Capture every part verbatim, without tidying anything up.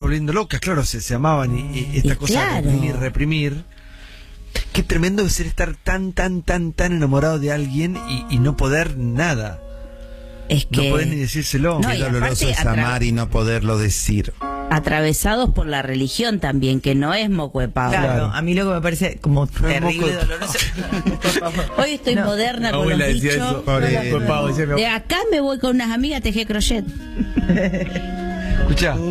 volviendo locas, claro, se, se amaban y, y esta Y cosa claro. de reprimir, reprimir. Qué tremendo debe ser estar tan, tan, tan, tan enamorado de alguien y, y no poder nada. Es que... No podés ni decírselo. No, Qué y doloroso aparte es atra- amar y no poderlo decir. Atravesados por la religión también, que no es moco de pavo. Claro, Claro. a mí lo que me parece como moco terrible, de- doloroso. Por favor. Hoy estoy No. moderna Mi con los abuela decía dichos. eso. Pobre- Por pavo, decía mi De abuela. acá me voy con unas amigas a tejer crochet. Escuchá.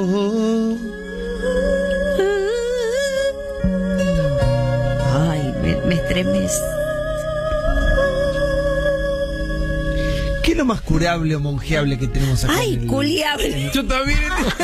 Ay, me, me estremece. ¿Qué es lo más curable o monjeable que tenemos acá? Ay, en el- culiable. Yo también.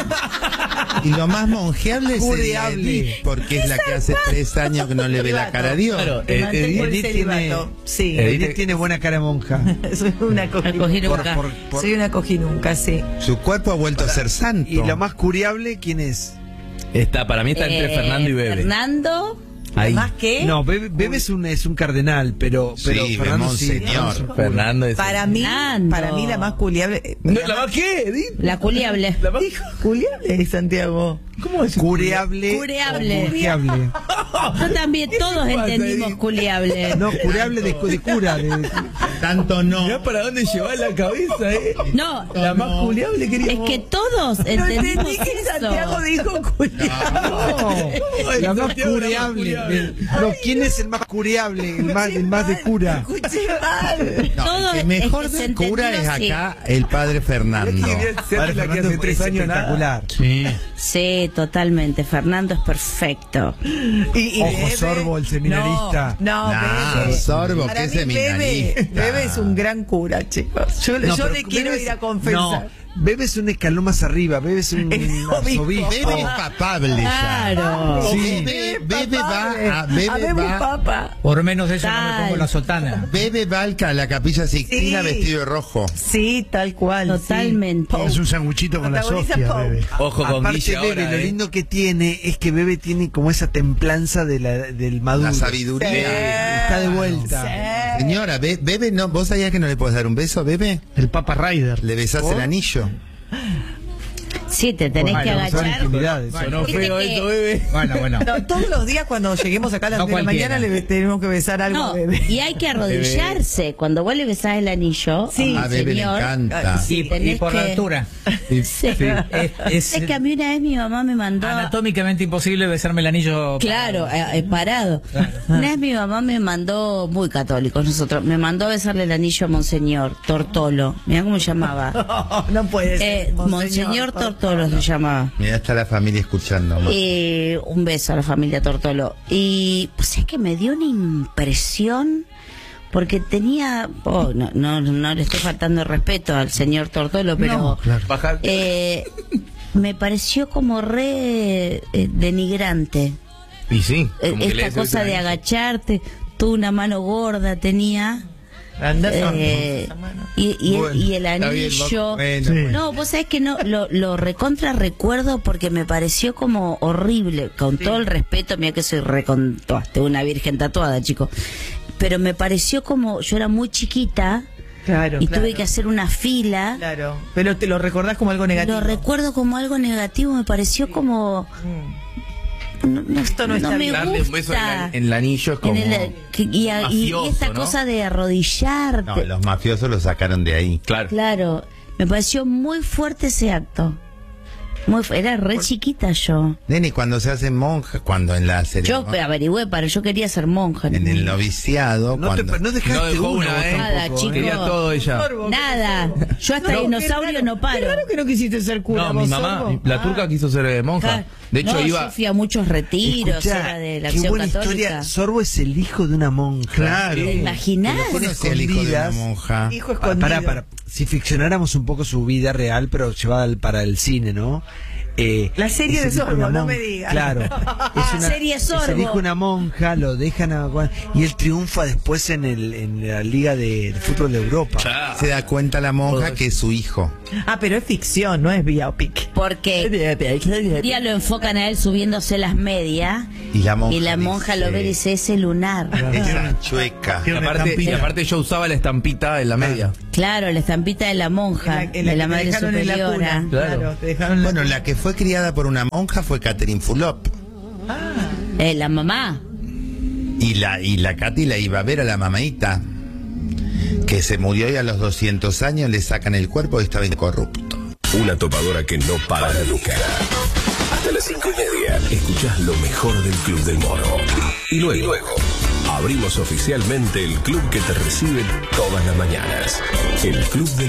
Y lo más monjeable sería Cureable. Edith, porque es la que hace tres años que no le ve la cara a Dios. Claro, Me eh, mantengo el Edith tiene- celibato. Sí. Edith- Edith tiene buena cara de monja. Soy una Acogí cojinunca. nunca. Por- por- Soy una cojinunca, sí. Su cuerpo ha vuelto a ser santo. ¿Y lo más curiable quién es? Está, para mí está entre Eh, Fernando y Bebe. Fernando. Ahí. ¿Más qué? No, Bebe, Bebe es, un, es un cardenal, pero, pero Sí, Fernando sí. monseñor. Fernando es. Para mí, Fernando. para mí la más culiable. No, ¿La más qué, Edith? La culiable. La más... Dijo culiable, Santiago. ¿Cómo es? Cureable. Cureable. o monjeable. Yo también, todos te pasa, entendimos Edith? culiable. No, cureable de, de cura. de- Tanto no. Mirá para dónde lleva la cabeza, eh. No, La más culiable es queríamos. que todos No entendimos entendí que eso. Santiago dijo culiable. Ay, la más Santiago, la más cureable. cureable. No, ¿quién es el más cureable? El más, el más de cura. Escuché mal. No, Todo el que mejor es que se de cura es entendió acá el padre Fernando. Padre Fernando es espectacular. Sí. Sí, totalmente. Fernando es perfecto. Y, y Ojo, Bebe- Sorbo, el seminarista. No, no, Nah, Bebe. Sorbo, Para qué mí Bebe, seminarista. Bebe es un gran cura, chicos. Yo, No, yo pero le quiero Bebe ir a es- confesar. No, Bebe es un escalón más arriba. Bebe es un Es obispo. arzobispo. Bebe es papable ya. Claro. Sí. Bebe, Bebe va a, A Bebe Bebe va, Papa. Por lo menos eso no me Tal. pongo la sotana. Bebe va al ca- a la capilla Sixtina Sí. vestido de rojo. Sí, tal cual. Totalmente. sí. Es un sanguchito con la Protagoniza Sofía, Pau. bebé. Ojo con Aparte Guille Bebe, ahora, lo eh. lindo que tiene es que Bebe tiene como esa templanza de la, del maduro. La sabiduría. Está de vuelta. Señora, Be- Bebe, no, ¿vos sabías que no le puedes dar un beso a Bebe? El Papa Ryder. Le besás el anillo. Sí, te tenés Bueno, que vamos a ver agachar. intimidades. Sonó Viste feo que- eso, Bebe. Bueno, bueno. No, todos los días cuando lleguemos acá a las No diez de la cualquiera. mañana le tenemos que besar algo No, a Bebe. y hay que arrodillarse. Cuando vos le besás el anillo, Sí. A Bebe le señor, encanta. Sí, Y, y tenés por la que- altura. Sí. Sí, es, es Es que a mí una vez mi mamá me mandó. anatómicamente imposible besarme el anillo. Claro, eh, eh, parado. Una vez mi mamá me mandó, muy católicos nosotros, me mandó a besarle el anillo a Monseñor Tortolo. Mirá cómo se llamaba. No, no puede ser. Eh, Monseñor Tortolo se llamaba. Mira, está la familia escuchando. amor. Eh, un beso a la familia Tortolo. Y pues es que me dio una impresión, porque tenía, oh, no, no, no le estoy faltando el respeto al señor Tortolo, pero No, claro. Baja. eh, me pareció como re eh, denigrante. Y sí. Eh, como que le Esta des cosa el de anillo. agacharte, tú una mano gorda tenía. Anda, Eh, y, y, el- y el Está bien, anillo. bueno, Sí. No, vos sabés que no, lo, lo recontra recuerdo porque me pareció como horrible, con todo el respeto, mira que soy recontuaste, una virgen tatuada, chico. Pero me pareció como, yo era muy chiquita Claro, y claro. tuve que hacer una fila. Claro, pero te lo recordás como algo negativo. Lo recuerdo como algo negativo, me pareció como... No, no- Esto no está me bien. Darle un beso en, gusta. la- en el anillo es como. En el- que- y, a- y mafioso, esta ¿no? cosa de arrodillarte. No, los mafiosos lo sacaron de ahí. Claro. Claro, me pareció muy fuerte ese acto. Muy fu- era re chiquita yo. Nene, cuando se hace monja, cuando en la Yo ceremonia, averigüé, para yo quería ser monja. en el noviciado, No, te, cuando, no dejaste No dejó uno, una, vos eh. tampoco, Nada, ¿eh? chico. Quería todo ella. Nada, yo hasta No, dinosaurio qué raro, no paro. Qué raro que no quisiste ser cura. No, mi vos, mamá, Sorbo. la turca quiso ser eh, monja. Claro. De hecho, No, iba. yo fui a muchos retiros, Escuchá, era de la qué acción buena católica. historia. Sorbo es el hijo de una monja. Claro. ¿Te imaginás? ¿Cómo conocía al hijo de una escondidas. monja? Hijo Pa- escondido. Para, para, si ficcionáramos un poco su vida real, pero llevada al- para el cine, ¿no? Eh, La serie es de el hijo Sorbo, una no monja. me digas. Claro. Es una, Serie es el Sorbo. hijo de una monja, lo dejan a, y él triunfa después en, el, en la Liga de, de Fútbol de Europa. Ah, Se da cuenta la monja que es su hijo. Ah, pero es ficción, no es biopic. Porque un día lo enfocan a él subiéndose las medias Y la monja, y la monja lo ve y dice, ese lunar. Es una chueca. Y Tiene una aparte, y estampita. aparte yo usaba la estampita en la media. Claro, la estampita de la monja, En la- en la de la que te madre dejaron en la superiora. cuna. Claro. Claro, te dejaron en la Bueno, cuna. la que fue criada por una monja fue Catherine Fulop. Eh, la mamá. Y la, y la Katy la iba a ver a la mamaita, que se murió y a los doscientos años le sacan el cuerpo y estaba incorrupto. Una topadora que no para nunca. Hasta las cinco y media. Escuchás lo mejor del Club del Moro. Y luego, y luego abrimos oficialmente el club que te recibe todas las mañanas. El Club del